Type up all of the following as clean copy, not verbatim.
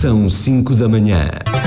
São 5 da manhã.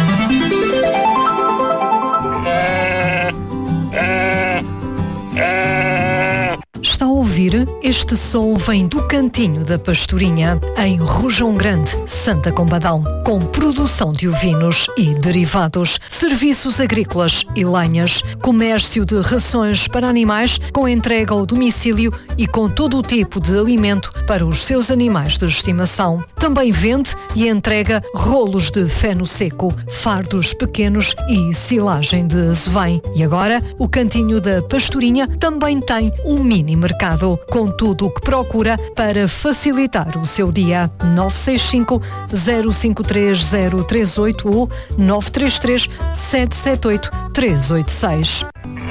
Está a ouvir? Este som vem do Cantinho da Pastorinha, em Rojão Grande, Santa Combadão, com produção de ovinos e derivados, serviços agrícolas e lenhas, comércio de rações para animais com entrega ao domicílio e com todo o tipo de alimento para os seus animais de estimação. Também vende e entrega rolos de feno seco, fardos pequenos e silagem de azevém. E agora, o Cantinho da Pastorinha também tem um mini mercado, com tudo o que procura para facilitar o seu dia. 965 053 038 ou 933 778 386.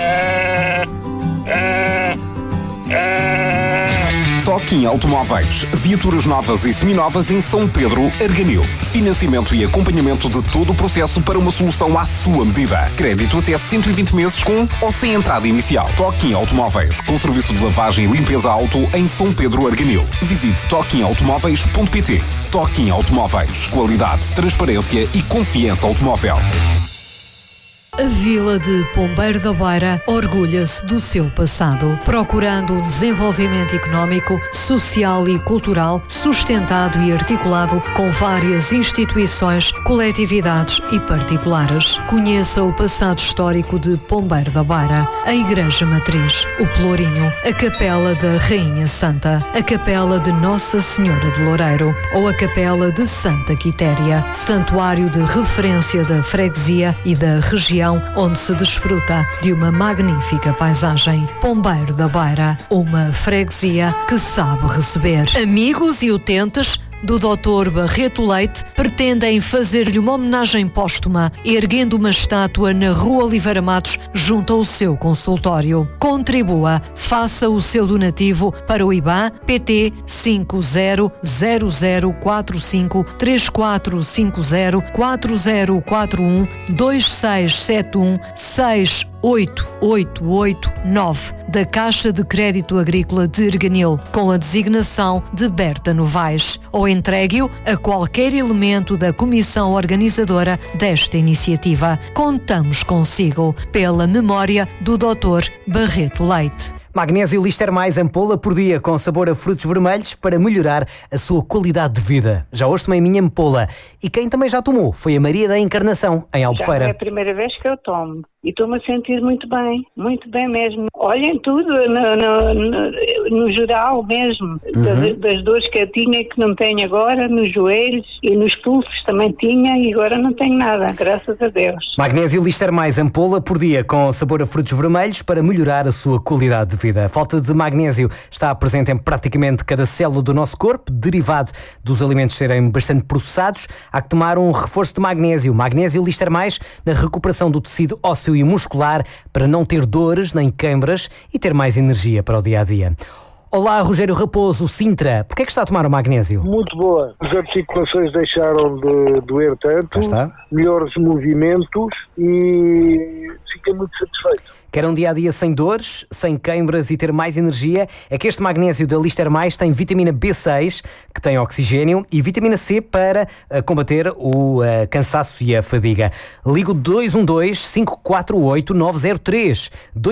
Toquim Automóveis. Viaturas novas e seminovas em São Pedro, Arganil. Financiamento e acompanhamento de todo o processo para uma solução à sua medida. Crédito até 120 meses com ou sem entrada inicial. Toquim Automóveis. Com serviço de lavagem e limpeza auto em São Pedro, Arganil. Visite toquimautomóveis.pt. Toquim Automóveis. Qualidade, transparência e confiança automóvel. A Vila de Pombeiro da Beira orgulha-se do seu passado, procurando um desenvolvimento económico, social e cultural sustentado e articulado com várias instituições, coletividades e particulares. Conheça o passado histórico de Pombeiro da Beira, a Igreja Matriz, o Pelourinho, a Capela da Rainha Santa, a Capela de Nossa Senhora do Loureiro ou a Capela de Santa Quitéria, santuário de referência da freguesia e da região onde se desfruta de uma magnífica paisagem. Pombeiro da Beira, uma freguesia que sabe receber. Amigos e utentes do Dr. Barreto Leite pretendem fazer-lhe uma homenagem póstuma, erguendo uma estátua na Rua Oliveira Matos, junto ao seu consultório. Contribua, faça o seu donativo para o IBAN PT 5045344040412671688889 da Caixa de Crédito Agrícola de Arganil, com a designação de Berta Novaes, ou entregue-o a qualquer elemento da comissão organizadora desta iniciativa. Contamos consigo, pela memória do Dr. Barreto Leite. Magnésio Lister Mais ampola por dia com sabor a frutos vermelhos para melhorar a sua qualidade de vida. Já hoje tomei a minha ampola e quem também já tomou foi a Maria da Encarnação, em Albufeira. Já é a primeira vez que eu tomo e estou-me a sentir muito bem mesmo. Olhem tudo, no geral mesmo, das dores que eu tinha e que não tenho agora, nos joelhos e nos pulsos também tinha e agora não tenho nada, graças a Deus. Magnésio Lister Mais ampola por dia com sabor a frutos vermelhos para melhorar a sua qualidade de vida. A falta de magnésio está presente em praticamente cada célula do nosso corpo, derivado dos alimentos serem bastante processados. Há que tomar um reforço de magnésio. Magnésio Lister Mais na recuperação do tecido ósseo e muscular para não ter dores nem queimbras e ter mais energia para o dia-a-dia. Olá, Rogério Raposo, Sintra. Porquê é que está a tomar o magnésio? Muito boa. As articulações deixaram de doer tanto, melhores movimentos e fiquei muito satisfeito. Quer um dia-a-dia sem dores, sem queimbras e ter mais energia? É que este magnésio da Lister Mais tem vitamina B6, que tem oxigênio, e vitamina C para combater o cansaço e a fadiga. Ligo 212-548-903.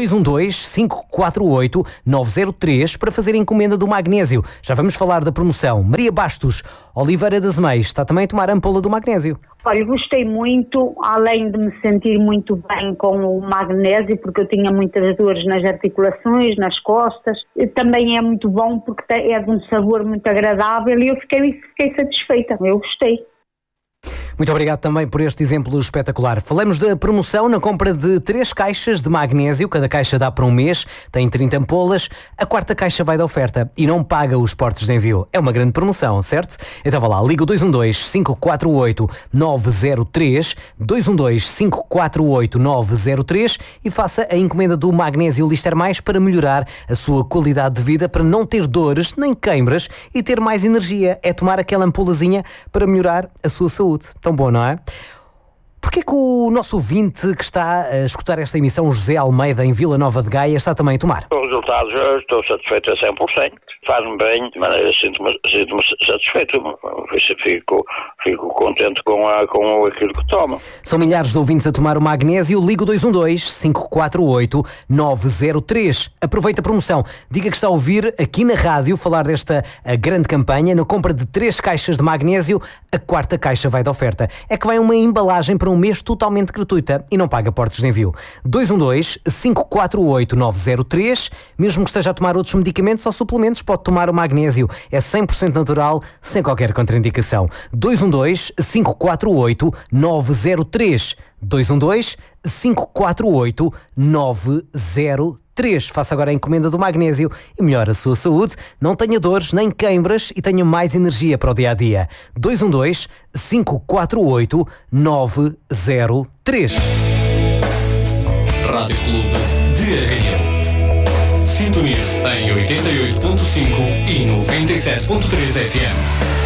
212-548-903 para fazer a encomenda do magnésio. Já vamos falar da promoção. Maria Bastos, Oliveira das Meias, está também a tomar a ampola do magnésio. Olha, gostei muito, além de me sentir muito bem com o magnésio, porque eu tinha muitas dores nas articulações, nas costas, e também é muito bom porque é de um sabor muito agradável e eu fiquei satisfeita, eu gostei. Muito obrigado também por este exemplo espetacular. Falamos da promoção na compra de 3 caixas de magnésio. Cada caixa dá para um mês, tem 30 ampolas. A 4ª caixa vai da oferta e não paga os portos de envio. É uma grande promoção, certo? Então vá lá, liga o 212-548-903, 212-548-903 e faça a encomenda do magnésio Lister Mais para melhorar a sua qualidade de vida, para não ter dores nem queimbras e ter mais energia. É tomar aquela ampolazinha para melhorar a sua saúde. Tão bom, não é? Porquê que o nosso ouvinte que está a escutar esta emissão, José Almeida, em Vila Nova de Gaia, está também a tomar? Os resultados, eu estou satisfeito a 100%. Faz-me bem, de maneira sinto-me satisfeito. fico contente com aquilo que tomo. São milhares de ouvintes a tomar o magnésio. Ligo 212-548-903. Aproveita a promoção. Diga que está a ouvir aqui na rádio falar desta grande campanha. Na compra de 3 caixas de magnésio, a 4ª caixa vai de oferta. É que vai uma embalagem para um mês totalmente gratuita e não paga portos de envio. 212-548-903. Mesmo que esteja a tomar outros medicamentos ou suplementos, pode tomar o magnésio. É 100% natural, sem qualquer contraindicação. 212-548-903. 212-548-903. Faça agora a encomenda do magnésio e melhore a sua saúde. Não tenha dores nem queimbras e tenha mais energia para o dia-a-dia. 212-548-903. Rádio Clube de Arganhão. Sintonize em 88.5 e 97.3 FM.